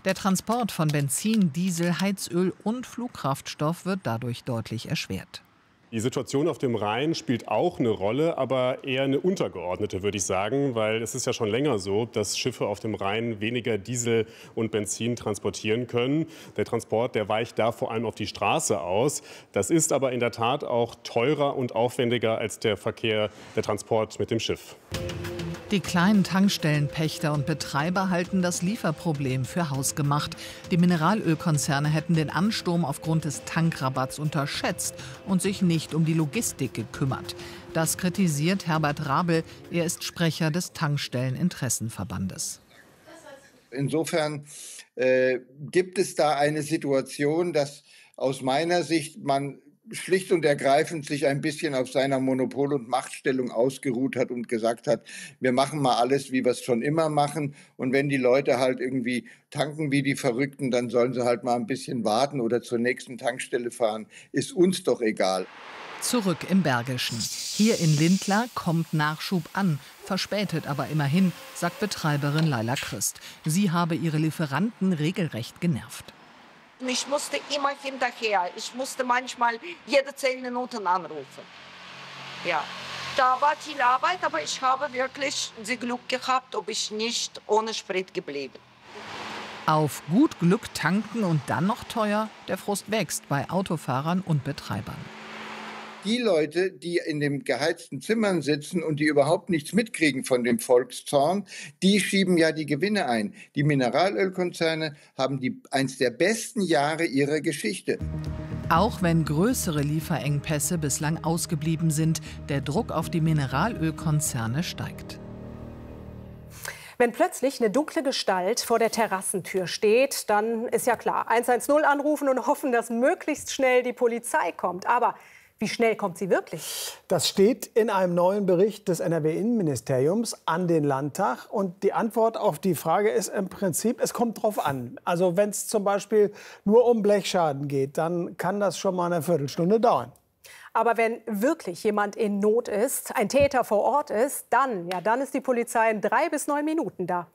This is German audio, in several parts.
Der Transport von Benzin, Diesel, Heizöl und Flugkraftstoff wird dadurch deutlich erschwert. Die Situation auf dem Rhein spielt auch eine Rolle, aber eher eine untergeordnete, würde ich sagen. Weil es ist ja schon länger so, dass Schiffe auf dem Rhein weniger Diesel und Benzin transportieren können. Der Transport, der weicht da vor allem auf die Straße aus. Das ist aber in der Tat auch teurer und aufwendiger als der Transport mit dem Schiff. Die kleinen Tankstellenpächter und Betreiber halten das Lieferproblem für hausgemacht. Die Mineralölkonzerne hätten den Ansturm aufgrund des Tankrabatts unterschätzt und sich nicht um die Logistik gekümmert. Das kritisiert Herbert Rabel. Er ist Sprecher des Tankstelleninteressenverbandes. Insofern gibt es da eine Situation, dass aus meiner Sicht man schlicht und ergreifend sich ein bisschen auf seiner Monopol- und Machtstellung ausgeruht hat und gesagt hat, wir machen mal alles, wie wir es schon immer machen. Und wenn die Leute halt irgendwie tanken wie die Verrückten, dann sollen sie halt mal ein bisschen warten oder zur nächsten Tankstelle fahren. Ist uns doch egal. Zurück im Bergischen. Hier in Lindlar kommt Nachschub an, verspätet aber immerhin, sagt Betreiberin Laila Christ. Sie habe ihre Lieferanten regelrecht genervt. Ich musste immer hinterher. Ich musste manchmal jede 10 Minuten anrufen. Ja, da war viel Arbeit, aber ich habe wirklich das Glück gehabt, ob ich nicht ohne Sprit geblieben. Auf gut Glück tanken und dann noch teuer? Der Frust wächst bei Autofahrern und Betreibern. Die Leute, die in den geheizten Zimmern sitzen und die überhaupt nichts mitkriegen von dem Volkszorn, die schieben ja die Gewinne ein. Die Mineralölkonzerne haben eins der besten Jahre ihrer Geschichte. Auch wenn größere Lieferengpässe bislang ausgeblieben sind, der Druck auf die Mineralölkonzerne steigt. Wenn plötzlich eine dunkle Gestalt vor der Terrassentür steht, dann ist ja klar, 110 anrufen und hoffen, dass möglichst schnell die Polizei kommt. Aber wie schnell kommt sie wirklich? Das steht in einem neuen Bericht des NRW-Innenministeriums an den Landtag. Und die Antwort auf die Frage ist im Prinzip, es kommt drauf an. Also wenn es zum Beispiel nur um Blechschaden geht, dann kann das schon mal eine Viertelstunde dauern. Aber wenn wirklich jemand in Not ist, ein Täter vor Ort ist, dann ist die Polizei in 3 bis 9 Minuten da.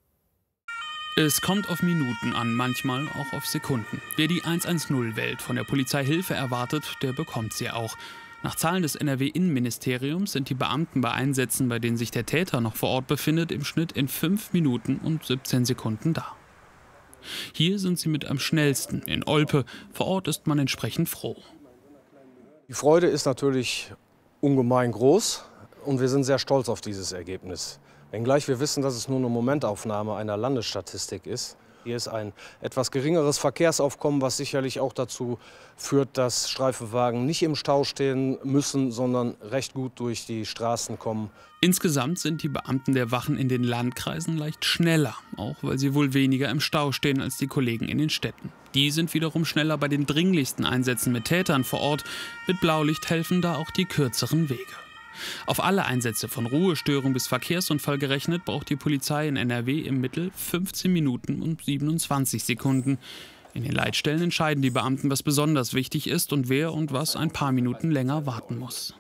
Es kommt auf Minuten an, manchmal auch auf Sekunden. Wer die 110 wählt, von der Polizei Hilfe erwartet, der bekommt sie auch. Nach Zahlen des NRW-Innenministeriums sind die Beamten bei Einsätzen, bei denen sich der Täter noch vor Ort befindet, im Schnitt in 5 Minuten und 17 Sekunden da. Hier sind sie mit am schnellsten, in Olpe. Vor Ort ist man entsprechend froh. Die Freude ist natürlich ungemein groß und wir sind sehr stolz auf dieses Ergebnis. Wenngleich wir wissen, dass es nur eine Momentaufnahme einer Landesstatistik ist. Hier ist ein etwas geringeres Verkehrsaufkommen, was sicherlich auch dazu führt, dass Streifenwagen nicht im Stau stehen müssen, sondern recht gut durch die Straßen kommen. Insgesamt sind die Beamten der Wachen in den Landkreisen leicht schneller, auch weil sie wohl weniger im Stau stehen als die Kollegen in den Städten. Die sind wiederum schneller bei den dringlichsten Einsätzen mit Tätern vor Ort. Mit Blaulicht helfen da auch die kürzeren Wege. Auf alle Einsätze von Ruhestörung bis Verkehrsunfall gerechnet braucht die Polizei in NRW im Mittel 15 Minuten und 27 Sekunden. In den Leitstellen entscheiden die Beamten, was besonders wichtig ist und wer und was ein paar Minuten länger warten muss.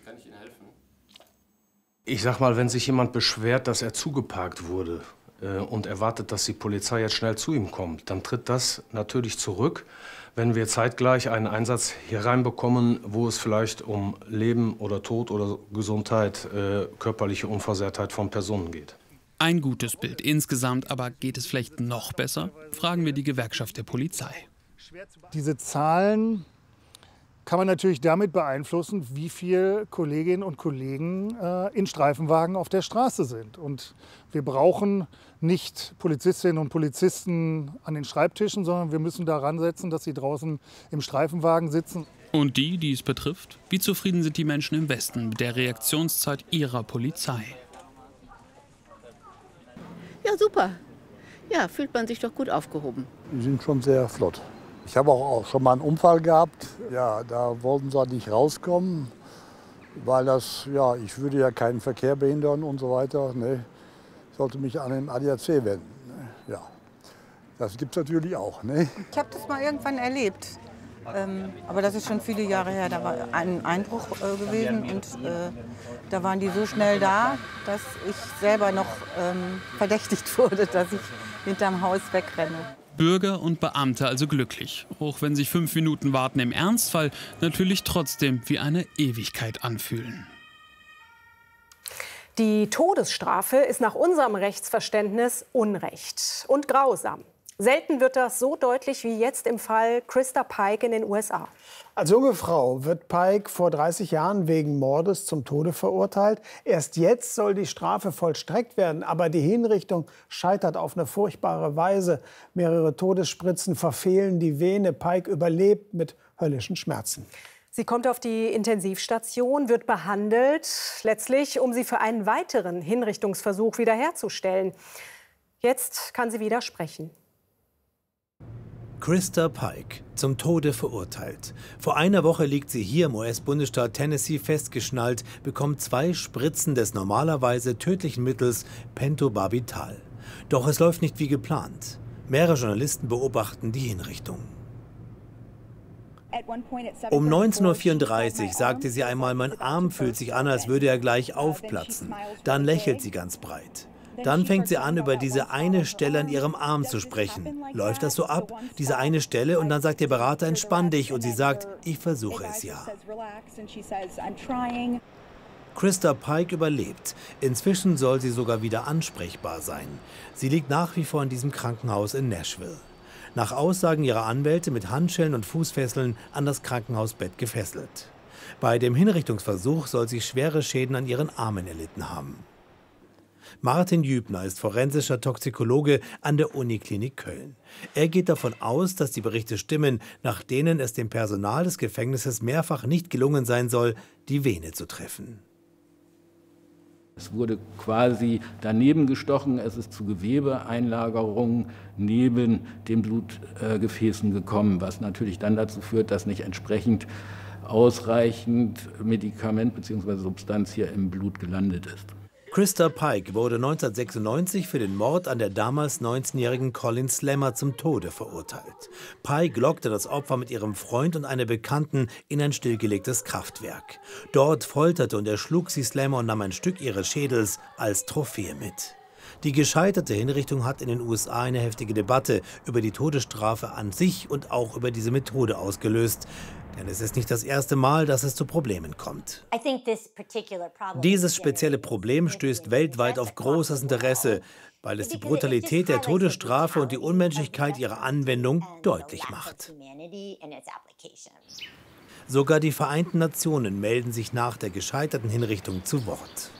Ich sag mal, wenn sich jemand beschwert, dass er zugeparkt wurde und erwartet, dass die Polizei jetzt schnell zu ihm kommt, dann tritt das natürlich zurück, wenn wir zeitgleich einen Einsatz hier reinbekommen, wo es vielleicht um Leben oder Tod oder Gesundheit, körperliche Unversehrtheit von Personen geht. Ein gutes Bild insgesamt, aber geht es vielleicht noch besser? Fragen wir die Gewerkschaft der Polizei. Diese Zahlen kann man natürlich damit beeinflussen, wie viele Kolleginnen und Kollegen in Streifenwagen auf der Straße sind. Und wir brauchen nicht Polizistinnen und Polizisten an den Schreibtischen, sondern wir müssen daran setzen, dass sie draußen im Streifenwagen sitzen. Und die es betrifft? Wie zufrieden sind die Menschen im Westen mit der Reaktionszeit ihrer Polizei? Ja, super. Ja, fühlt man sich doch gut aufgehoben. Die sind schon sehr flott. Ich habe auch schon mal einen Unfall gehabt. Ja, da wollten sie nicht rauskommen, weil ich würde ja keinen Verkehr behindern und so weiter. Ne? Ich sollte mich an den ADAC wenden. Ne? Ja, das gibt es natürlich auch. Ne? Ich habe das mal irgendwann erlebt. Aber das ist schon viele Jahre her. Da war ein Einbruch gewesen und da waren die so schnell da, dass ich selber noch verdächtigt wurde, dass ich hinterm Haus wegrenne. Bürger und Beamte also glücklich, auch wenn sich 5 Minuten Warten im Ernstfall natürlich trotzdem wie eine Ewigkeit anfühlen. Die Todesstrafe ist nach unserem Rechtsverständnis Unrecht und grausam. Selten wird das so deutlich wie jetzt im Fall Christa Pike in den USA. Als junge Frau wird Pike vor 30 Jahren wegen Mordes zum Tode verurteilt. Erst jetzt soll die Strafe vollstreckt werden, aber die Hinrichtung scheitert auf eine furchtbare Weise. Mehrere Todesspritzen verfehlen die Vene. Pike überlebt mit höllischen Schmerzen. Sie kommt auf die Intensivstation, wird behandelt, letztlich, um sie für einen weiteren Hinrichtungsversuch wiederherzustellen. Jetzt kann sie wieder sprechen. Christa Pike, zum Tode verurteilt. Vor einer Woche liegt sie hier im US-Bundesstaat Tennessee festgeschnallt, bekommt 2 Spritzen des normalerweise tödlichen Mittels Pentobarbital. Doch es läuft nicht wie geplant. Mehrere Journalisten beobachten die Hinrichtung. Um 19:34 Uhr sagte sie einmal, mein Arm fühlt sich an, als würde er gleich aufplatzen. Dann lächelt sie ganz breit. Dann fängt sie an, über diese eine Stelle an ihrem Arm zu sprechen. Läuft das so ab, diese eine Stelle, und dann sagt ihr Berater, entspann dich, und sie sagt, ich versuche es ja. Christa Pike überlebt. Inzwischen soll sie sogar wieder ansprechbar sein. Sie liegt nach wie vor in diesem Krankenhaus in Nashville. Nach Aussagen ihrer Anwälte mit Handschellen und Fußfesseln an das Krankenhausbett gefesselt. Bei dem Hinrichtungsversuch soll sie schwere Schäden an ihren Armen erlitten haben. Martin Jübner ist forensischer Toxikologe an der Uniklinik Köln. Er geht davon aus, dass die Berichte stimmen, nach denen es dem Personal des Gefängnisses mehrfach nicht gelungen sein soll, die Vene zu treffen. Es wurde quasi daneben gestochen, es ist zu Gewebeeinlagerungen neben den Blutgefäßen gekommen, was natürlich dann dazu führt, dass nicht entsprechend ausreichend Medikament bzw. Substanz hier im Blut gelandet ist. Christa Pike wurde 1996 für den Mord an der damals 19-jährigen Colin Slammer zum Tode verurteilt. Pike lockte das Opfer mit ihrem Freund und einer Bekannten in ein stillgelegtes Kraftwerk. Dort folterte und erschlug sie Slammer und nahm ein Stück ihres Schädels als Trophäe mit. Die gescheiterte Hinrichtung hat in den USA eine heftige Debatte über die Todesstrafe an sich und auch über diese Methode ausgelöst. Denn es ist nicht das erste Mal, dass es zu Problemen kommt. Dieses spezielle Problem stößt weltweit auf großes Interesse, weil es die Brutalität der Todesstrafe und die Unmenschlichkeit ihrer Anwendung deutlich macht. Sogar die Vereinten Nationen melden sich nach der gescheiterten Hinrichtung zu Wort.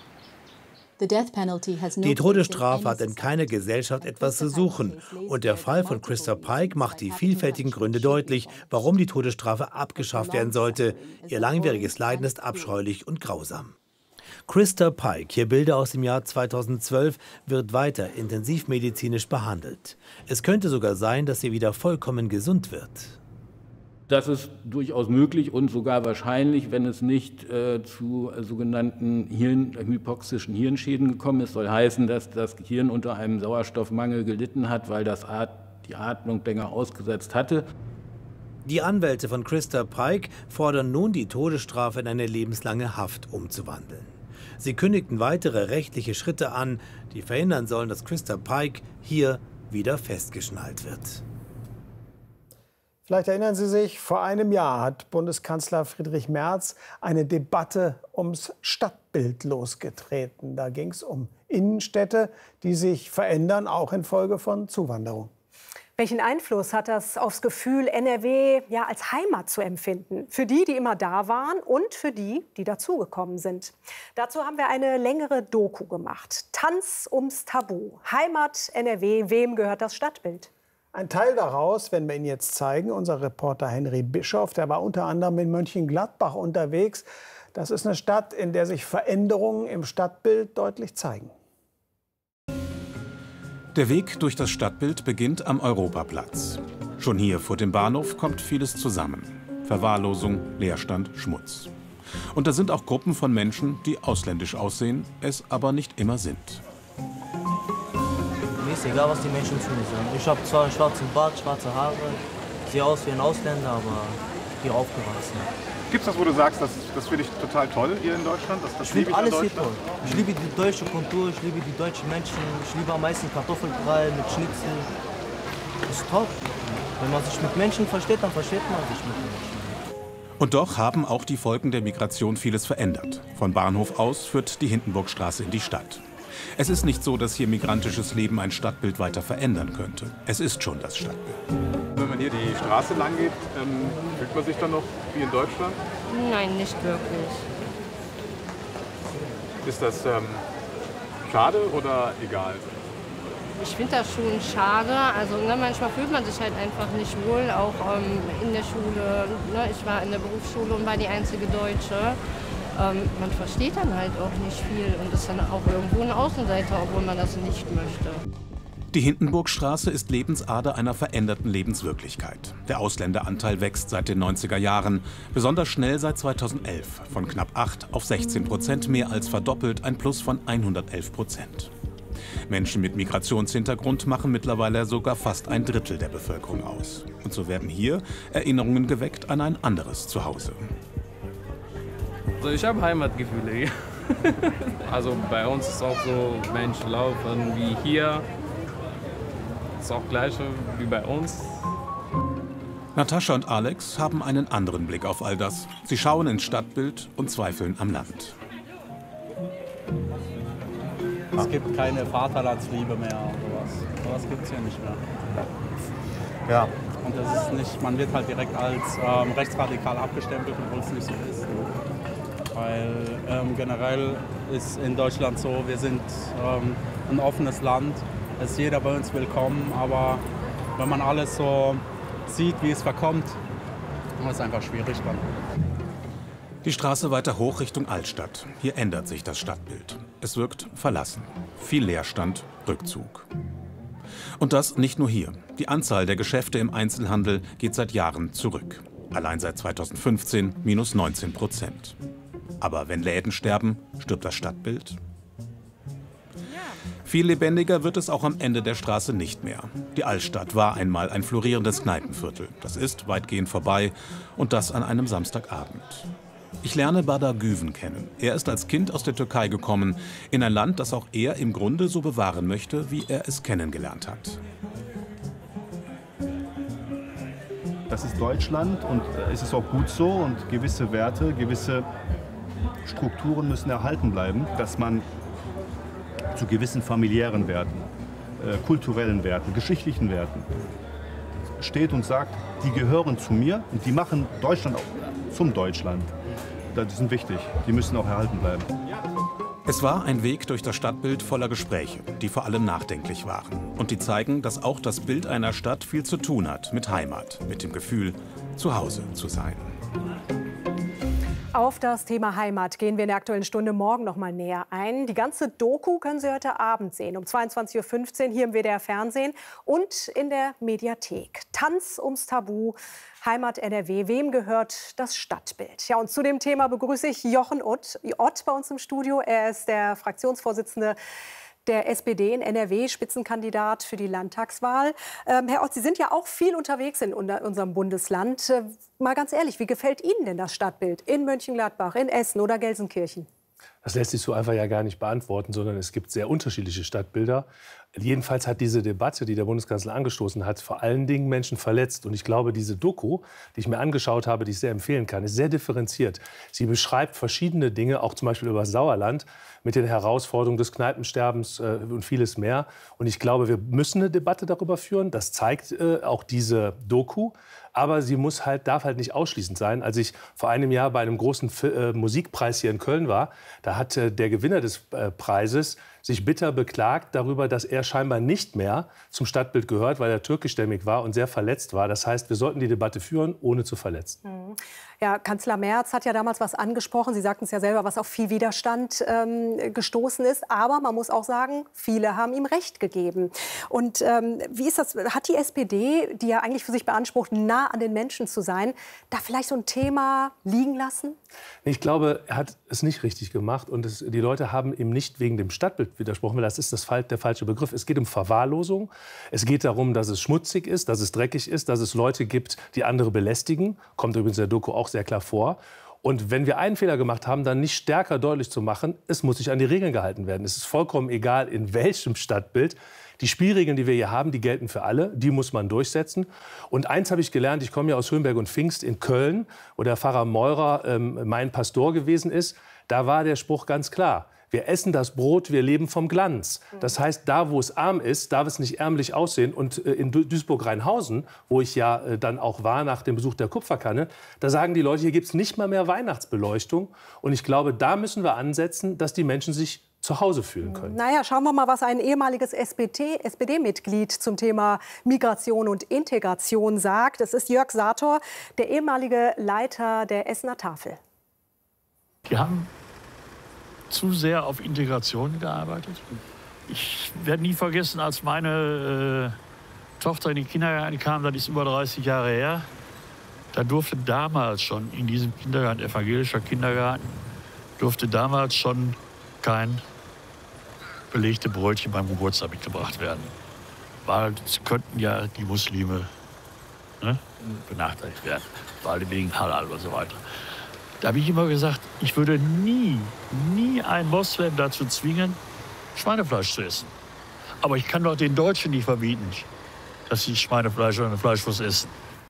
Die Todesstrafe hat in keiner Gesellschaft etwas zu suchen. Und der Fall von Christa Pike macht die vielfältigen Gründe deutlich, warum die Todesstrafe abgeschafft werden sollte. Ihr langwieriges Leiden ist abscheulich und grausam. Christa Pike, hier Bilder aus dem Jahr 2012, wird weiter intensivmedizinisch behandelt. Es könnte sogar sein, dass sie wieder vollkommen gesund wird. Das ist durchaus möglich und sogar wahrscheinlich, wenn es nicht zu sogenannten hypoxischen Hirnschäden gekommen ist. Soll heißen, dass das Gehirn unter einem Sauerstoffmangel gelitten hat, weil das die Atmung länger ausgesetzt hatte. Die Anwälte von Christa Pike fordern nun, die Todesstrafe in eine lebenslange Haft umzuwandeln. Sie kündigten weitere rechtliche Schritte an, die verhindern sollen, dass Christa Pike hier wieder festgeschnallt wird. Vielleicht erinnern Sie sich, vor einem Jahr hat Bundeskanzler Friedrich Merz eine Debatte ums Stadtbild losgetreten. Da ging es um Innenstädte, die sich verändern, auch infolge von Zuwanderung. Welchen Einfluss hat das aufs Gefühl, NRW als Heimat zu empfinden? Für die, die immer da waren und für die, die dazugekommen sind. Dazu haben wir eine längere Doku gemacht. Tanz ums Tabu. Heimat NRW, wem gehört das Stadtbild? Ein Teil daraus werden wir Ihnen jetzt zeigen. Unser Reporter Henry Bischof, der war unter anderem in Mönchengladbach unterwegs. Das ist eine Stadt, in der sich Veränderungen im Stadtbild deutlich zeigen. Der Weg durch das Stadtbild beginnt am Europaplatz. Schon hier vor dem Bahnhof kommt vieles zusammen. Verwahrlosung, Leerstand, Schmutz. Und da sind auch Gruppen von Menschen, die ausländisch aussehen, es aber nicht immer sind. Mir ist egal, was die Menschen zu mir sagen. Ich habe zwar einen schwarzen Bart, schwarze Haare, sehe aus wie ein Ausländer, aber hier aufgewachsen. Gibt es was, wo du sagst, das finde ich total toll hier in Deutschland? Ich finde alles hier toll. Ich liebe die deutsche Kultur, ich liebe die deutschen Menschen. Ich liebe am meisten Kartoffelbrei mit Schnitzel. ist top. Wenn man sich mit Menschen versteht, dann versteht man sich mit Menschen. Und doch haben auch die Folgen der Migration vieles verändert. Von Bahnhof aus führt die Hindenburgstraße in die Stadt. Es ist nicht so, dass hier migrantisches Leben ein Stadtbild weiter verändern könnte. Es ist schon das Stadtbild. Wenn man hier die Straße lang geht, fühlt man sich dann noch wie in Deutschland? Nein, nicht wirklich. Ist das schade oder egal? Ich finde das schon schade. Also manchmal fühlt man sich halt einfach nicht wohl, auch in der Schule. Ne? Ich war in der Berufsschule und war die einzige Deutsche. Man versteht dann halt auch nicht viel und ist dann auch irgendwo ein Außenseiter, obwohl man das nicht möchte. Die Hindenburgstraße ist Lebensader einer veränderten Lebenswirklichkeit. Der Ausländeranteil wächst seit den 90er Jahren, besonders schnell seit 2011. Von knapp 8 auf 16%, mehr als verdoppelt, ein Plus von 111%. Menschen mit Migrationshintergrund machen mittlerweile sogar fast ein Drittel der Bevölkerung aus. Und so werden hier Erinnerungen geweckt an ein anderes Zuhause. Also ich habe Heimatgefühle hier. Also bei uns ist auch so, Menschen laufen wie hier. Ist auch gleich wie bei uns. Natascha und Alex haben einen anderen Blick auf all das. Sie schauen ins Stadtbild und zweifeln am Land. Es gibt keine Vaterlandsliebe mehr oder sowas. Sowas gibt es hier nicht mehr. Ja. Und das ist nicht, man wird halt direkt als rechtsradikal abgestempelt, obwohl es nicht so ist. Weil generell ist in Deutschland so, wir sind ein offenes Land, es ist jeder bei uns willkommen, aber wenn man alles so sieht, wie es verkommt, dann ist es einfach schwierig dann. Die Straße weiter hoch Richtung Altstadt. Hier ändert sich das Stadtbild. Es wirkt verlassen. Viel Leerstand, Rückzug. Und das nicht nur hier. Die Anzahl der Geschäfte im Einzelhandel geht seit Jahren zurück. Allein seit 2015 minus 19%. Aber wenn Läden sterben, stirbt das Stadtbild? Viel lebendiger wird es auch am Ende der Straße nicht mehr. Die Altstadt war einmal ein florierendes Kneipenviertel. Das ist weitgehend vorbei und das an einem Samstagabend. Ich lerne Badar Güven kennen. Er ist als Kind aus der Türkei gekommen, in ein Land, das auch er im Grunde so bewahren möchte, wie er es kennengelernt hat. Das ist Deutschland und es ist auch gut so und gewisse Werte, gewisse Strukturen müssen erhalten bleiben, dass man zu gewissen familiären Werten, kulturellen Werten, geschichtlichen Werten steht und sagt, die gehören zu mir und die machen Deutschland auch zum Deutschland. Die sind wichtig, die müssen auch erhalten bleiben. Es war ein Weg durch das Stadtbild voller Gespräche, die vor allem nachdenklich waren. Und die zeigen, dass auch das Bild einer Stadt viel zu tun hat mit Heimat, mit dem Gefühl, zu Hause zu sein. Auf das Thema Heimat gehen wir in der Aktuellen Stunde morgen noch mal näher ein. Die ganze Doku können Sie heute Abend sehen, um 22:15 Uhr hier im WDR Fernsehen und in der Mediathek. Tanz ums Tabu, Heimat NRW, wem gehört das Stadtbild? Ja, und zu dem Thema begrüße ich Jochen Ott bei uns im Studio. Er ist der Fraktionsvorsitzende der SPD in NRW, Spitzenkandidat für die Landtagswahl. Herr Ott, Sie sind ja auch viel unterwegs in unserem Bundesland. Mal ganz ehrlich, wie gefällt Ihnen denn das Stadtbild in Mönchengladbach, in Essen oder Gelsenkirchen? Das lässt sich so einfach ja gar nicht beantworten, sondern es gibt sehr unterschiedliche Stadtbilder. Jedenfalls hat diese Debatte, die der Bundeskanzler angestoßen hat, vor allen Dingen Menschen verletzt. Und ich glaube, diese Doku, die ich mir angeschaut habe, die ich sehr empfehlen kann, ist sehr differenziert. Sie beschreibt verschiedene Dinge, auch zum Beispiel über das Sauerland, mit den Herausforderungen des Kneipensterbens und vieles mehr. Und ich glaube, wir müssen eine Debatte darüber führen. Das zeigt auch diese Doku. Aber sie darf halt nicht ausschließend sein. Als ich vor einem Jahr bei einem großen Musikpreis hier in Köln war, da hat der Gewinner des Preises sich bitter beklagt darüber, dass er scheinbar nicht mehr zum Stadtbild gehört, weil er türkischstämmig war und sehr verletzt war. Das heißt, wir sollten die Debatte führen, ohne zu verletzen. Ja, Kanzler Merz hat ja damals was angesprochen. Sie sagten es ja selber, was auf viel Widerstand gestoßen ist. Aber man muss auch sagen, viele haben ihm Recht gegeben. Und wie ist das? Hat die SPD, die ja eigentlich für sich beansprucht, nah an den Menschen zu sein, da vielleicht so ein Thema liegen lassen? Ich glaube, er hat es nicht richtig gemacht. Und die Leute haben ihm nicht wegen dem Stadtbild widersprochen, weil das ist der falsche Begriff. Es geht um Verwahrlosung. Es geht darum, dass es schmutzig ist, dass es dreckig ist, dass es Leute gibt, die andere belästigen. Kommt übrigens in der Doku auch sehr klar vor. Und wenn wir einen Fehler gemacht haben, dann nicht stärker deutlich zu machen, es muss sich an die Regeln gehalten werden. Es ist vollkommen egal, in welchem Stadtbild Die Spielregeln, die wir hier haben, die gelten für alle. Die muss man durchsetzen. Und eins habe ich gelernt, ich komme ja aus Höhenberg und Pfingst in Köln, wo der Pfarrer Meurer mein Pastor gewesen ist. Da war der Spruch ganz klar. Wir essen das Brot, wir leben vom Glanz. Das heißt, da, wo es arm ist, darf es nicht ärmlich aussehen. Und in Duisburg-Rheinhausen, wo ich ja dann auch war nach dem Besuch der Kupferkanne, da sagen die Leute, hier gibt es nicht mal mehr Weihnachtsbeleuchtung. Und ich glaube, da müssen wir ansetzen, dass die Menschen sich zu Hause fühlen können. Naja, schauen wir mal, was ein ehemaliges SPD-Mitglied zum Thema Migration und Integration sagt. Es ist Jörg Sator, der ehemalige Leiter der Essener Tafel. Die haben zu sehr auf Integration gearbeitet. Ich werde nie vergessen, als meine Tochter in den Kindergarten kam, das ist über 30 Jahre her, da durfte damals schon in diesem Kindergarten, evangelischer Kindergarten, durfte damals schon kein belegte Brötchen beim Geburtstag mitgebracht werden. Weil es könnten ja die Muslime benachteiligt werden, weil wegen Halal und so weiter. Da habe ich immer gesagt, ich würde nie einen Moslem dazu zwingen, Schweinefleisch zu essen. Aber ich kann doch den Deutschen nicht verbieten, dass sie Schweinefleisch oder Fleischwurst essen.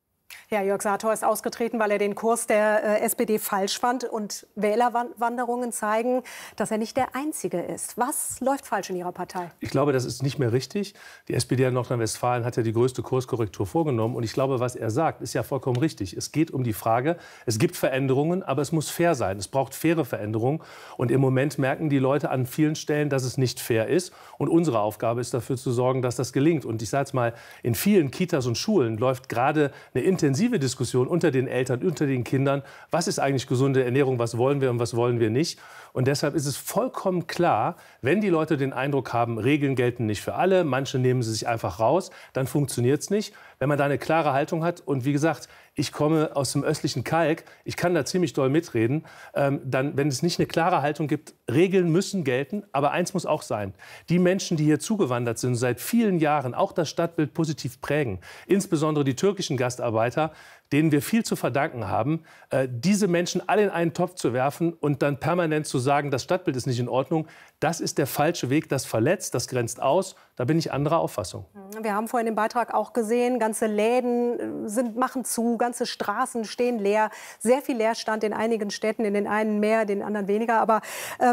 Ja, Jörg Sator ist ausgetreten, weil er den Kurs der SPD falsch fand. Und Wählerwanderungen zeigen, dass er nicht der Einzige ist. Was läuft falsch in Ihrer Partei? Ich glaube, das ist nicht mehr richtig. Die SPD in Nordrhein-Westfalen hat ja die größte Kurskorrektur vorgenommen. Und ich glaube, was er sagt, ist ja vollkommen richtig. Es geht um die Frage, es gibt Veränderungen, aber es muss fair sein. Es braucht faire Veränderungen. Und im Moment merken die Leute an vielen Stellen, dass es nicht fair ist. Und unsere Aufgabe ist dafür zu sorgen, dass das gelingt. Und ich sage es mal, in vielen Kitas und Schulen läuft gerade eine intensive Diskussion unter den Eltern, unter den Kindern. Was ist eigentlich gesunde Ernährung? Was wollen wir und was wollen wir nicht? Und deshalb ist es vollkommen klar, wenn die Leute den Eindruck haben, Regeln gelten nicht für alle, manche nehmen sie sich einfach raus, dann funktioniert es nicht. Wenn man da eine klare Haltung hat und wie gesagt, ich komme aus dem östlichen Kalk, ich kann da ziemlich doll mitreden, dann, wenn es nicht eine klare Haltung gibt, Regeln müssen gelten, aber eins muss auch sein, die Menschen, die hier zugewandert sind, seit vielen Jahren auch das Stadtbild positiv prägen, insbesondere die türkischen Gastarbeiter, denen wir viel zu verdanken haben, diese Menschen alle in einen Topf zu werfen und dann permanent zu sagen, das Stadtbild ist nicht in Ordnung, das ist der falsche Weg, das verletzt, das grenzt aus. Da bin ich anderer Auffassung. Wir haben vorhin im Beitrag auch gesehen, ganze Läden machen zu, ganze Straßen stehen leer. Sehr viel Leerstand in einigen Städten, in den einen mehr, in den anderen weniger. Aber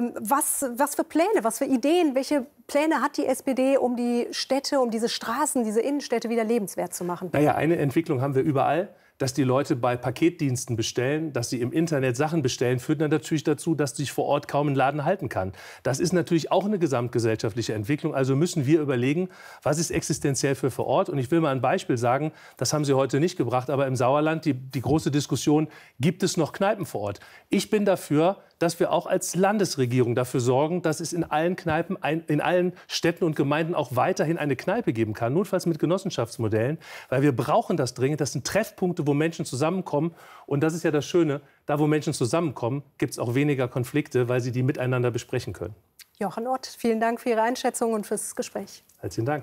was für Pläne, was für Ideen, welche Pläne hat die SPD, um die Städte, um diese Straßen, diese Innenstädte wieder lebenswert zu machen? Naja, eine Entwicklung haben wir überall. Dass die Leute bei Paketdiensten bestellen, dass sie im Internet Sachen bestellen, führt dann natürlich dazu, dass sich vor Ort kaum ein Laden halten kann. Das ist natürlich auch eine gesamtgesellschaftliche Entwicklung. Also müssen wir überlegen, was ist existenziell für vor Ort. Und ich will mal ein Beispiel sagen, das haben Sie heute nicht gebracht, aber im Sauerland die große Diskussion, gibt es noch Kneipen vor Ort? Ich bin dafür, dass wir auch als Landesregierung dafür sorgen, dass es in allen Kneipen, in allen Städten und Gemeinden auch weiterhin eine Kneipe geben kann, notfalls mit Genossenschaftsmodellen, weil wir brauchen das dringend. Das sind Treffpunkte, wo Menschen zusammenkommen. Und das ist ja das Schöne, da wo Menschen zusammenkommen, gibt es auch weniger Konflikte, weil sie die miteinander besprechen können. Jochen Ott, vielen Dank für Ihre Einschätzung und fürs Gespräch. Herzlichen Dank.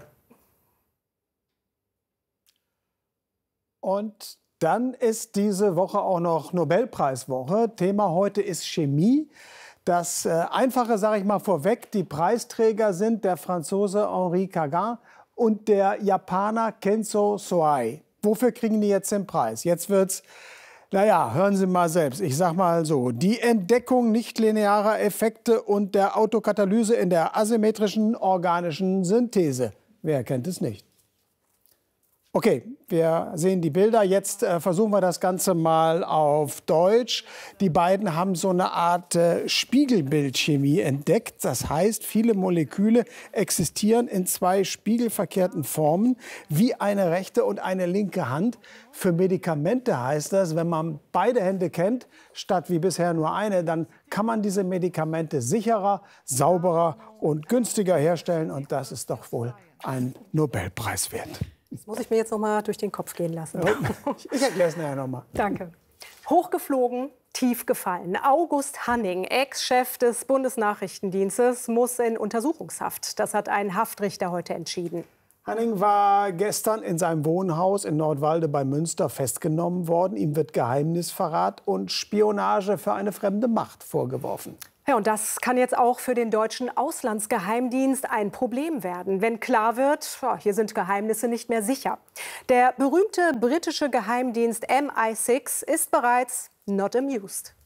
Und dann ist diese Woche auch noch Nobelpreiswoche. Thema heute ist Chemie. Das Einfache sage ich mal vorweg. Die Preisträger sind der Franzose Henri Cagin und der Japaner Kenzo Soai. Wofür kriegen die jetzt den Preis? Jetzt wird's, naja, hören Sie mal selbst. Ich sag mal so, die Entdeckung nichtlinearer Effekte und der Autokatalyse in der asymmetrischen organischen Synthese. Wer kennt es nicht? Okay, wir sehen die Bilder. Jetzt versuchen wir das Ganze mal auf Deutsch. Die beiden haben so eine Art Spiegelbildchemie entdeckt. Das heißt, viele Moleküle existieren in zwei spiegelverkehrten Formen, wie eine rechte und eine linke Hand. Für Medikamente heißt das, wenn man beide Hände kennt, statt wie bisher nur eine, dann kann man diese Medikamente sicherer, sauberer und günstiger herstellen. Und das ist doch wohl ein Nobelpreis wert. Das muss ich mir jetzt noch mal durch den Kopf gehen lassen. Ich erkläre es nachher noch mal. Danke. Hochgeflogen, tief gefallen. August Hanning, Ex-Chef des Bundesnachrichtendienstes, muss in Untersuchungshaft. Das hat ein Haftrichter heute entschieden. Hanning war gestern in seinem Wohnhaus in Nordwalde bei Münster festgenommen worden. Ihm wird Geheimnisverrat und Spionage für eine fremde Macht vorgeworfen. Ja, und das kann jetzt auch für den deutschen Auslandsgeheimdienst ein Problem werden, wenn klar wird, hier sind Geheimnisse nicht mehr sicher. Der berühmte britische Geheimdienst MI6 ist bereits not amused.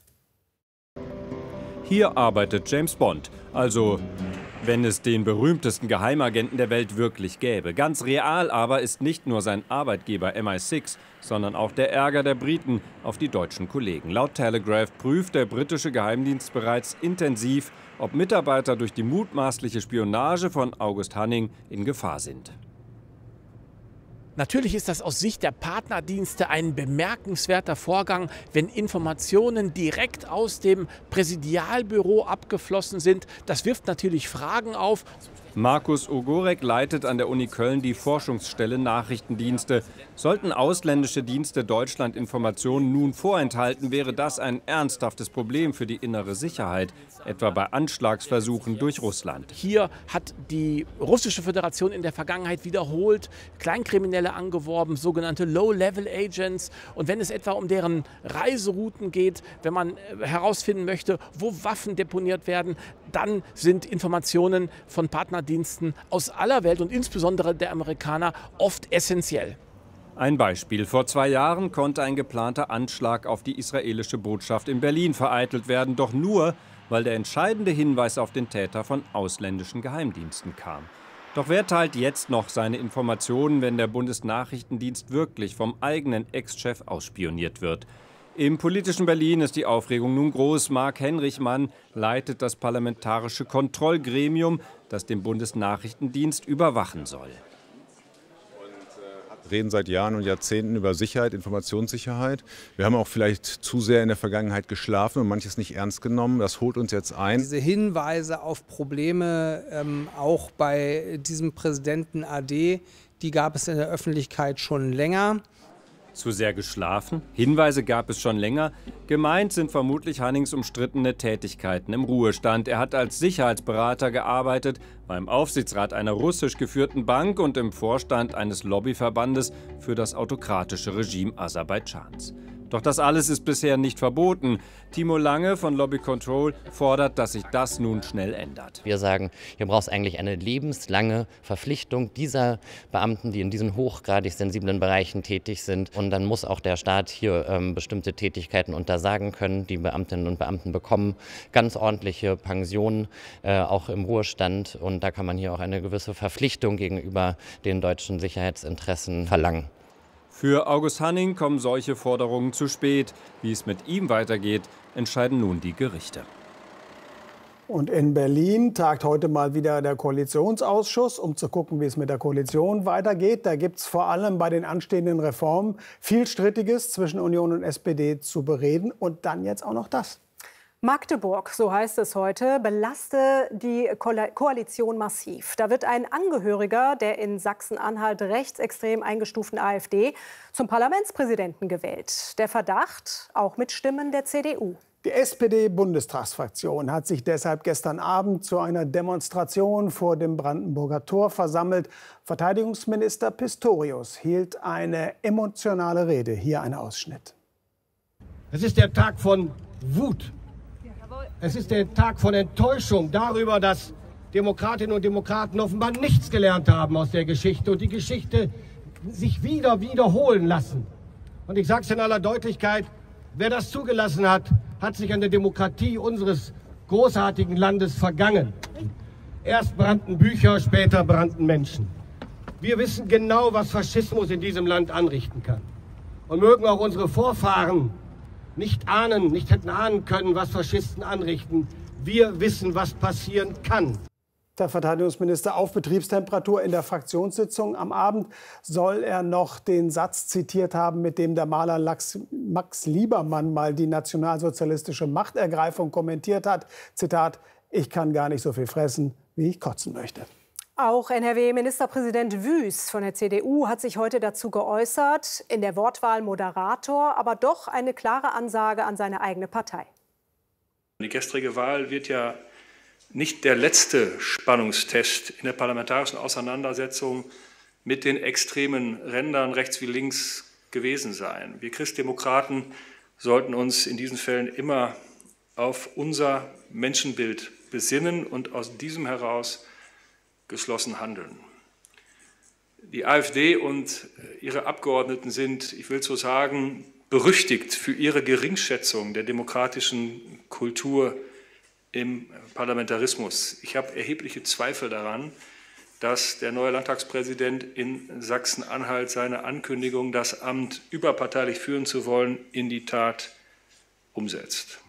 Hier arbeitet James Bond, also wenn es den berühmtesten Geheimagenten der Welt wirklich gäbe. Ganz real aber ist nicht nur sein Arbeitgeber MI6, sondern auch der Ärger der Briten auf die deutschen Kollegen. Laut Telegraph prüft der britische Geheimdienst bereits intensiv, ob Mitarbeiter durch die mutmaßliche Spionage von August Hanning in Gefahr sind. Natürlich ist das aus Sicht der Partnerdienste ein bemerkenswerter Vorgang, wenn Informationen direkt aus dem Präsidialbüro abgeflossen sind. Das wirft natürlich Fragen auf. Markus Ogorek leitet an der Uni Köln die Forschungsstelle Nachrichtendienste. Sollten ausländische Dienste Deutschland Informationen nun vorenthalten, wäre das ein ernsthaftes Problem für die innere Sicherheit, etwa bei Anschlagsversuchen durch Russland. Hier hat die Russische Föderation in der Vergangenheit wiederholt Kleinkriminelle angeworben, sogenannte Low-Level-Agents. Und wenn es etwa um deren Reiserouten geht, wenn man herausfinden möchte, wo Waffen deponiert werden, dann sind Informationen von Partnerdiensten aus aller Welt und insbesondere der Amerikaner oft essentiell. Ein Beispiel. Vor 2 Jahren konnte ein geplanter Anschlag auf die israelische Botschaft in Berlin vereitelt werden, doch nur, weil der entscheidende Hinweis auf den Täter von ausländischen Geheimdiensten kam. Doch wer teilt jetzt noch seine Informationen, wenn der Bundesnachrichtendienst wirklich vom eigenen Ex-Chef ausspioniert wird? Im politischen Berlin ist die Aufregung nun groß. Marc Henrichmann leitet das parlamentarische Kontrollgremium, das den Bundesnachrichtendienst überwachen soll. Wir reden seit Jahren und Jahrzehnten über Sicherheit, Informationssicherheit. Wir haben auch vielleicht zu sehr in der Vergangenheit geschlafen und manches nicht ernst genommen. Das holt uns jetzt ein. Diese Hinweise auf Probleme, auch bei diesem Präsidenten AD, die gab es in der Öffentlichkeit schon länger. Zu sehr geschlafen? Hinweise gab es schon länger. Gemeint sind vermutlich Hannings umstrittene Tätigkeiten im Ruhestand. Er hat als Sicherheitsberater gearbeitet, war im Aufsichtsrat einer russisch geführten Bank und im Vorstand eines Lobbyverbandes für das autokratische Regime Aserbaidschans. Doch das alles ist bisher nicht verboten. Timo Lange von Lobby Control fordert, dass sich das nun schnell ändert. Wir sagen, hier braucht es eigentlich eine lebenslange Verpflichtung dieser Beamten, die in diesen hochgradig sensiblen Bereichen tätig sind. Und dann muss auch der Staat hier bestimmte Tätigkeiten untersagen können. Die Beamtinnen und Beamten bekommen ganz ordentliche Pensionen, auch im Ruhestand. Und da kann man hier auch eine gewisse Verpflichtung gegenüber den deutschen Sicherheitsinteressen verlangen. Für August Hanning kommen solche Forderungen zu spät. Wie es mit ihm weitergeht, entscheiden nun die Gerichte. Und in Berlin tagt heute mal wieder der Koalitionsausschuss, um zu gucken, wie es mit der Koalition weitergeht. Da gibt es vor allem bei den anstehenden Reformen viel Strittiges zwischen Union und SPD zu bereden. Und dann jetzt auch noch das. Magdeburg, so heißt es heute, belaste die Koalition massiv. Da wird ein Angehöriger der in Sachsen-Anhalt rechtsextrem eingestuften AfD zum Parlamentspräsidenten gewählt. Der Verdacht, auch mit Stimmen der CDU. Die SPD-Bundestagsfraktion hat sich deshalb gestern Abend zu einer Demonstration vor dem Brandenburger Tor versammelt. Verteidigungsminister Pistorius hielt eine emotionale Rede. Hier ein Ausschnitt. Es ist der Tag von Wut. Es ist der Tag von Enttäuschung darüber, dass Demokratinnen und Demokraten offenbar nichts gelernt haben aus der Geschichte und die Geschichte sich wiederholen lassen. Und ich sage es in aller Deutlichkeit, wer das zugelassen hat, hat sich an der Demokratie unseres großartigen Landes vergangen. Erst brannten Bücher, später brannten Menschen. Wir wissen genau, was Faschismus in diesem Land anrichten kann. Und mögen auch unsere Vorfahren nicht hätten ahnen können, was Faschisten anrichten. Wir wissen, was passieren kann. Der Verteidigungsminister auf Betriebstemperatur in der Fraktionssitzung am Abend soll er noch den Satz zitiert haben, mit dem der Maler Max Liebermann mal die nationalsozialistische Machtergreifung kommentiert hat. Zitat: Ich kann gar nicht so viel fressen, wie ich kotzen möchte. Auch NRW-Ministerpräsident Wüst von der CDU hat sich heute dazu geäußert. In der Wortwahl Moderator, aber doch eine klare Ansage an seine eigene Partei. Die gestrige Wahl wird ja nicht der letzte Spannungstest in der parlamentarischen Auseinandersetzung mit den extremen Rändern rechts wie links gewesen sein. Wir Christdemokraten sollten uns in diesen Fällen immer auf unser Menschenbild besinnen und aus diesem heraus geschlossen handeln. Die AfD und ihre Abgeordneten sind, ich will so sagen, berüchtigt für ihre Geringschätzung der demokratischen Kultur im Parlamentarismus. Ich habe erhebliche Zweifel daran, dass der neue Landtagspräsident in Sachsen-Anhalt seine Ankündigung, das Amt überparteilich führen zu wollen, in die Tat umsetzt.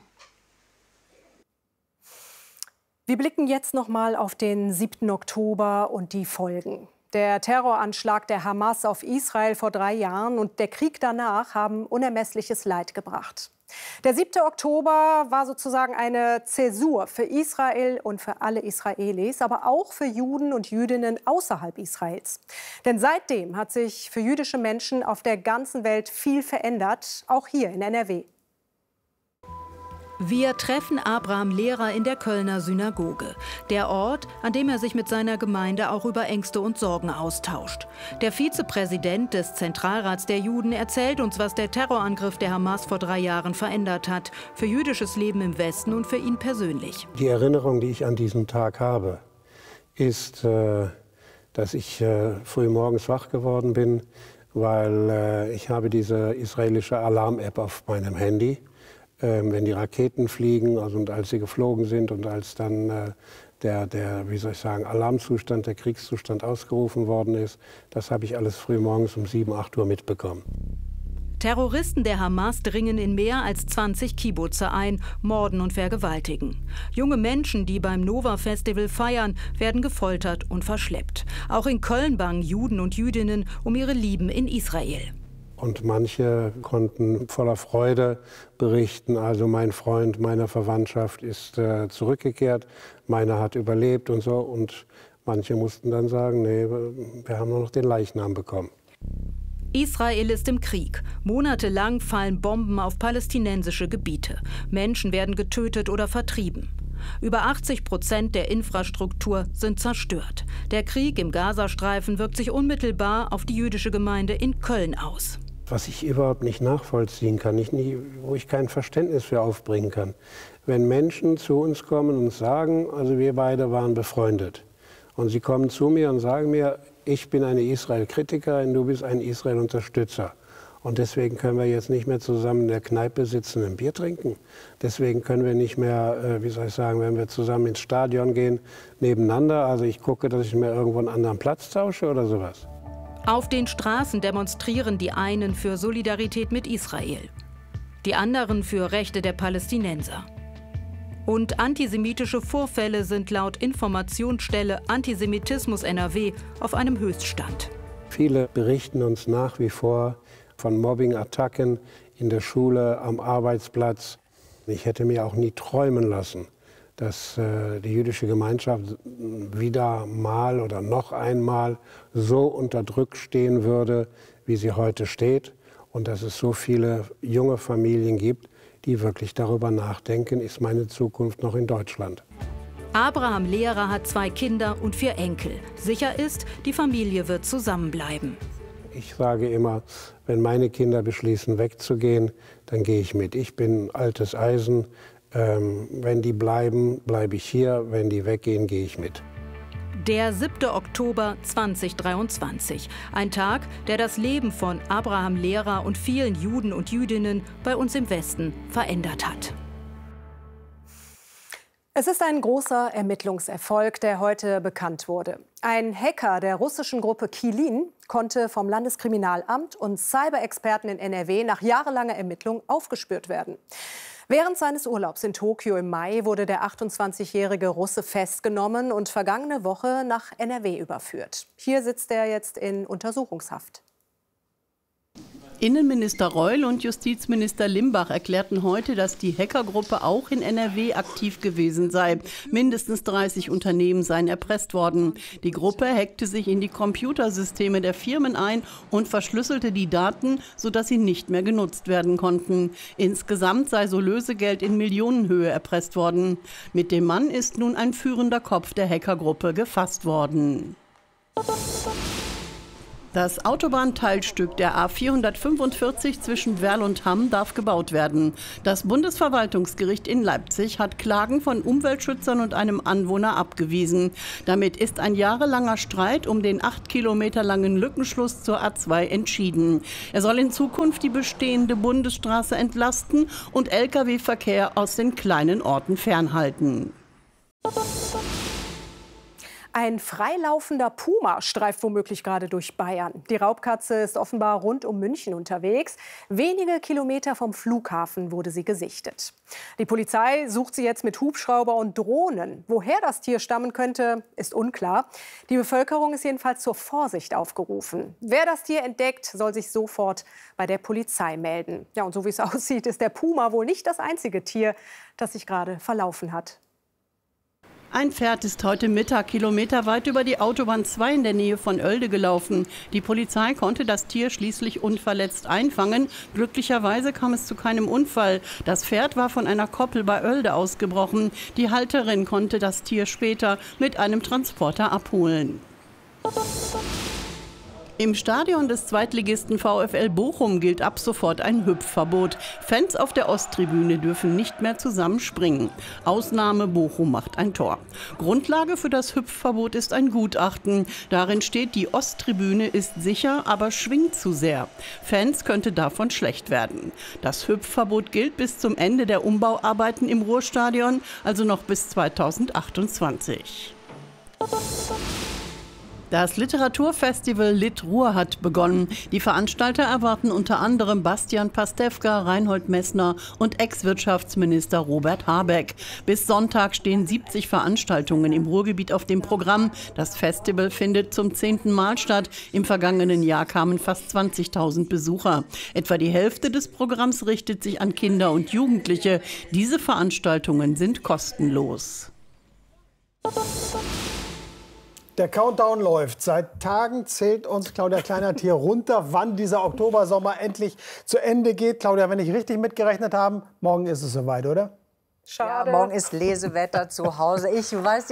Wir blicken jetzt noch mal auf den 7. Oktober und die Folgen. Der Terroranschlag der Hamas auf Israel vor 3 Jahren und der Krieg danach haben unermessliches Leid gebracht. Der 7. Oktober war sozusagen eine Zäsur für Israel und für alle Israelis, aber auch für Juden und Jüdinnen außerhalb Israels. Denn seitdem hat sich für jüdische Menschen auf der ganzen Welt viel verändert, auch hier in NRW. Wir treffen Abraham Lehrer in der Kölner Synagoge. Der Ort, an dem er sich mit seiner Gemeinde auch über Ängste und Sorgen austauscht. Der Vizepräsident des Zentralrats der Juden erzählt uns, was der Terrorangriff der Hamas vor 3 Jahren verändert hat. Für jüdisches Leben im Westen und für ihn persönlich. Die Erinnerung, die ich an diesen Tag habe, ist, dass ich früh morgens wach geworden bin, weil ich habe diese israelische Alarm-App auf meinem Handy. Wenn die Raketen fliegen, also und als sie geflogen sind und als dann wie soll ich sagen, Alarmzustand, der Kriegszustand ausgerufen worden ist, das habe ich alles früh morgens um 7, 8 Uhr mitbekommen. Terroristen der Hamas dringen in mehr als 20 Kibbutze ein, morden und vergewaltigen. Junge Menschen, die beim Nova-Festival feiern, werden gefoltert und verschleppt. Auch in Köln bangen Juden und Jüdinnen um ihre Lieben in Israel. Und manche konnten voller Freude berichten, also mein Freund meiner Verwandtschaft ist zurückgekehrt, meiner hat überlebt und so. Und manche mussten dann sagen, nee, wir haben nur noch den Leichnam bekommen. Israel ist im Krieg. Monatelang fallen Bomben auf palästinensische Gebiete. Menschen werden getötet oder vertrieben. Über 80% der Infrastruktur sind zerstört. Der Krieg im Gazastreifen wirkt sich unmittelbar auf die jüdische Gemeinde in Köln aus. Was ich überhaupt nicht nachvollziehen kann, wo ich kein Verständnis für aufbringen kann. Wenn Menschen zu uns kommen und sagen, also wir beide waren befreundet. Und sie kommen zu mir und sagen mir, ich bin eine Israel-Kritikerin, du bist ein Israel-Unterstützer. Und deswegen können wir jetzt nicht mehr zusammen in der Kneipe sitzen und ein Bier trinken. Deswegen können wir nicht mehr, wie soll ich sagen, wenn wir zusammen ins Stadion gehen, nebeneinander. Also ich gucke, dass ich mir irgendwo einen anderen Platz tausche oder sowas. Auf den Straßen demonstrieren die einen für Solidarität mit Israel, die anderen für Rechte der Palästinenser. Und antisemitische Vorfälle sind laut Informationsstelle Antisemitismus NRW auf einem Höchststand. Viele berichten uns nach wie vor von Mobbing-Attacken in der Schule, am Arbeitsplatz. Ich hätte mir auch nie träumen lassen, dass die jüdische Gemeinschaft wieder mal oder noch einmal so unter Druck stehen würde, wie sie heute steht. Und dass es so viele junge Familien gibt, die wirklich darüber nachdenken, ist meine Zukunft noch in Deutschland. Abraham Lehrer hat 2 Kinder und 4 Enkel. Sicher ist, die Familie wird zusammenbleiben. Ich sage immer, wenn meine Kinder beschließen, wegzugehen, dann gehe ich mit. Ich bin altes Eisen. Wenn die bleiben, bleibe ich hier. Wenn die weggehen, gehe ich mit. Der 7. Oktober 2023. Ein Tag, der das Leben von Abraham Lehrer und vielen Juden und Jüdinnen bei uns im Westen verändert hat. Es ist ein großer Ermittlungserfolg, der heute bekannt wurde. Ein Hacker der russischen Gruppe Kilin konnte vom Landeskriminalamt und Cyberexperten in NRW nach jahrelanger Ermittlung aufgespürt werden. Während seines Urlaubs in Tokio im Mai wurde der 28-jährige Russe festgenommen und vergangene Woche nach NRW überführt. Hier sitzt er jetzt in Untersuchungshaft. Innenminister Reul und Justizminister Limbach erklärten heute, dass die Hackergruppe auch in NRW aktiv gewesen sei. Mindestens 30 Unternehmen seien erpresst worden. Die Gruppe hackte sich in die Computersysteme der Firmen ein und verschlüsselte die Daten, sodass sie nicht mehr genutzt werden konnten. Insgesamt sei so Lösegeld in Millionenhöhe erpresst worden. Mit dem Mann ist nun ein führender Kopf der Hackergruppe gefasst worden. Das Autobahnteilstück der A445 zwischen Werl und Hamm darf gebaut werden. Das Bundesverwaltungsgericht in Leipzig hat Klagen von Umweltschützern und einem Anwohner abgewiesen. Damit ist ein jahrelanger Streit um den 8 Kilometer langen Lückenschluss zur A2 entschieden. Er soll in Zukunft die bestehende Bundesstraße entlasten und Lkw-Verkehr aus den kleinen Orten fernhalten. Ein freilaufender Puma streift womöglich gerade durch Bayern. Die Raubkatze ist offenbar rund um München unterwegs. Wenige Kilometer vom Flughafen wurde sie gesichtet. Die Polizei sucht sie jetzt mit Hubschrauber und Drohnen. Woher das Tier stammen könnte, ist unklar. Die Bevölkerung ist jedenfalls zur Vorsicht aufgerufen. Wer das Tier entdeckt, soll sich sofort bei der Polizei melden. Ja, und so wie es aussieht, ist der Puma wohl nicht das einzige Tier, das sich gerade verlaufen hat. Ein Pferd ist heute Mittag kilometerweit über die Autobahn 2 in der Nähe von Oelde gelaufen. Die Polizei konnte das Tier schließlich unverletzt einfangen. Glücklicherweise kam es zu keinem Unfall. Das Pferd war von einer Koppel bei Oelde ausgebrochen. Die Halterin konnte das Tier später mit einem Transporter abholen. Im Stadion des Zweitligisten VfL Bochum gilt ab sofort ein Hüpfverbot. Fans auf der Osttribüne dürfen nicht mehr zusammen springen. Ausnahme: Bochum macht ein Tor. Grundlage für das Hüpfverbot ist ein Gutachten. Darin steht, die Osttribüne ist sicher, aber schwingt zu sehr. Fans könnte davon schlecht werden. Das Hüpfverbot gilt bis zum Ende der Umbauarbeiten im Ruhrstadion, also noch bis 2028. Das Literaturfestival Lit-Ruhr hat begonnen. Die Veranstalter erwarten unter anderem Bastian Pastewka, Reinhold Messner und Ex-Wirtschaftsminister Robert Habeck. Bis Sonntag stehen 70 Veranstaltungen im Ruhrgebiet auf dem Programm. Das Festival findet zum 10. Mal statt. Im vergangenen Jahr kamen fast 20.000 Besucher. Etwa die Hälfte des Programms richtet sich an Kinder und Jugendliche. Diese Veranstaltungen sind kostenlos. Der Countdown läuft. Seit Tagen zählt uns Claudia Kleinert hier runter, wann dieser Oktobersommer endlich zu Ende geht. Claudia, wenn ich richtig mitgerechnet habe, morgen ist es soweit, oder? Schade. Ja, morgen ist Lesewetter zu Hause. Ich weiß,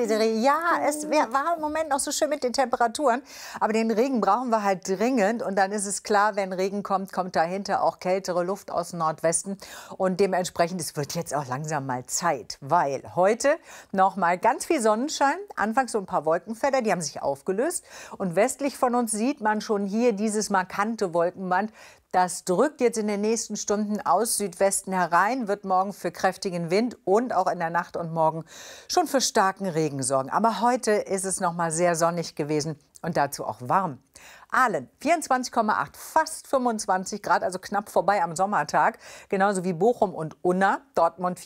es war im Moment noch so schön mit den Temperaturen. Aber den Regen brauchen wir halt dringend. Und dann ist es klar, wenn Regen kommt, kommt dahinter auch kältere Luft aus dem Nordwesten. Und dementsprechend, es wird jetzt auch langsam mal Zeit. Weil heute noch mal ganz viel Sonnenschein. Anfangs so ein paar Wolkenfelder, die haben sich aufgelöst. Und westlich von uns sieht man schon hier dieses markante Wolkenband. Das drückt jetzt in den nächsten Stunden aus Südwesten herein, wird morgen für kräftigen Wind und auch in der Nacht und morgen schon für starken Regen sorgen. Aber heute ist es noch mal sehr sonnig gewesen und dazu auch warm. Aalen 24,8, fast 25 Grad, also knapp vorbei am Sommertag. Genauso wie Bochum und Unna, Dortmund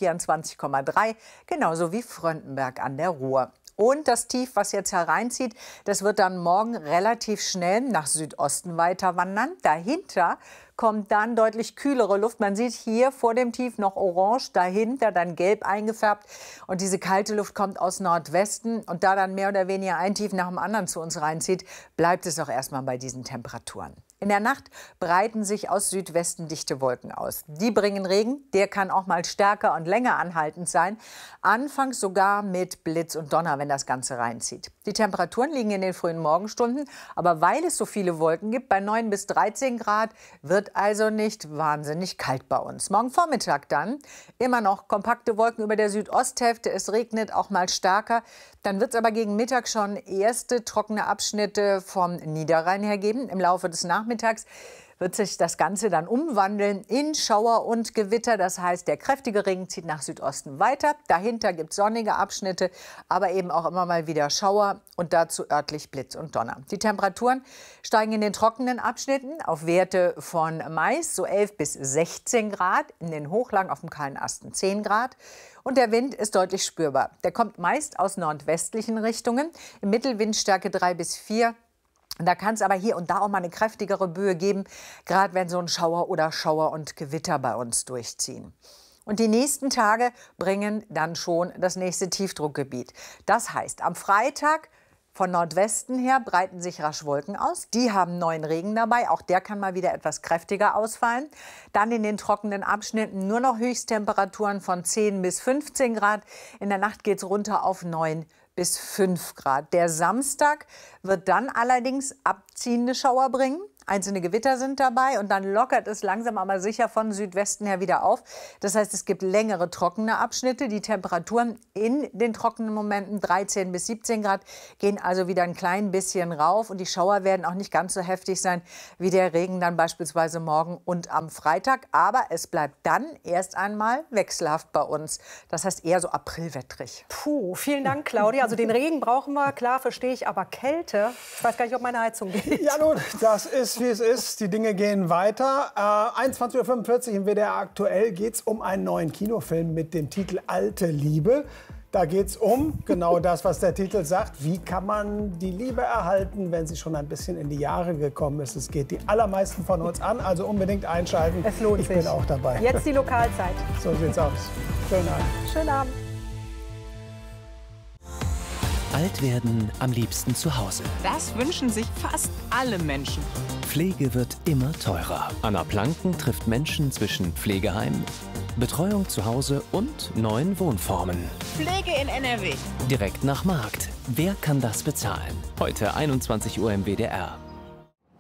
24,3, genauso wie Fröndenberg an der Ruhr. Und das Tief, was jetzt hereinzieht, das wird dann morgen relativ schnell nach Südosten weiter wandern. Dahinter kommt dann deutlich kühlere Luft. Man sieht hier vor dem Tief noch orange, dahinter dann gelb eingefärbt. Und diese kalte Luft kommt aus Nordwesten. Und da dann mehr oder weniger ein Tief nach dem anderen zu uns reinzieht, bleibt es auch erstmal bei diesen Temperaturen. In der Nacht breiten sich aus Südwesten dichte Wolken aus. Die bringen Regen, der kann auch mal stärker und länger anhaltend sein. Anfangs sogar mit Blitz und Donner, wenn das Ganze reinzieht. Die Temperaturen liegen in den frühen Morgenstunden, aber weil es so viele Wolken gibt, bei 9 bis 13 Grad, wird also nicht wahnsinnig kalt bei uns. Morgen Vormittag dann immer noch kompakte Wolken über der Südosthälfte. Es regnet auch mal stärker. Dann wird es aber gegen Mittag schon erste trockene Abschnitte vom Niederrhein her geben. Im Laufe des Nachmittags wird sich das Ganze dann umwandeln in Schauer und Gewitter. Das heißt, der kräftige Regen zieht nach Südosten weiter. Dahinter gibt es sonnige Abschnitte, aber eben auch immer mal wieder Schauer und dazu örtlich Blitz und Donner. Die Temperaturen steigen in den trockenen Abschnitten auf Werte von meist so 11 bis 16 Grad, in den Hochlagen auf dem kahlen Asten 10 Grad. Und der Wind ist deutlich spürbar. Der kommt meist aus nordwestlichen Richtungen, im Mittelwindstärke 3 bis 4. Da kann es aber hier und da auch mal eine kräftigere Böe geben, gerade wenn so ein Schauer oder Schauer und Gewitter bei uns durchziehen. Und die nächsten Tage bringen dann schon das nächste Tiefdruckgebiet. Das heißt, am Freitag von Nordwesten her breiten sich rasch Wolken aus. Die haben neuen Regen dabei. Auch der kann mal wieder etwas kräftiger ausfallen. Dann in den trockenen Abschnitten nur noch Höchsttemperaturen von 10 bis 15 Grad. In der Nacht geht es runter auf 9 bis 5 Grad. Der Samstag wird dann allerdings abziehende Schauer bringen. Einzelne Gewitter sind dabei und dann lockert es langsam aber sicher von Südwesten her wieder auf. Das heißt, es gibt längere trockene Abschnitte. Die Temperaturen in den trockenen Momenten 13 bis 17 Grad gehen also wieder ein klein bisschen rauf. Und die Schauer werden auch nicht ganz so heftig sein wie der Regen dann beispielsweise morgen und am Freitag. Aber es bleibt dann erst einmal wechselhaft bei uns. Das heißt eher so aprilwettrig. Puh, vielen Dank, Claudia. Also den Regen brauchen wir, klar, verstehe ich. Aber Kälte, ich weiß gar nicht, ob meine Heizung geht. Ja nun, das ist wie es ist. Die Dinge gehen weiter. 21:45 Uhr im WDR aktuell geht es um einen neuen Kinofilm mit dem Titel Alte Liebe. Da geht es um genau das, was der Titel sagt. Wie kann man die Liebe erhalten, wenn sie schon ein bisschen in die Jahre gekommen ist? Es geht die allermeisten von uns an, also unbedingt einschalten. Es lohnt sich. Ich bin auch dabei. Jetzt die Lokalzeit. So sieht's aus. Schönen Abend. Schönen Abend. Alt werden am liebsten zu Hause. Das wünschen sich fast alle Menschen. Pflege wird immer teurer. Anna Planken trifft Menschen zwischen Pflegeheim, Betreuung zu Hause und neuen Wohnformen. Pflege in NRW. Direkt nach Markt. Wer kann das bezahlen? Heute 21 Uhr im WDR.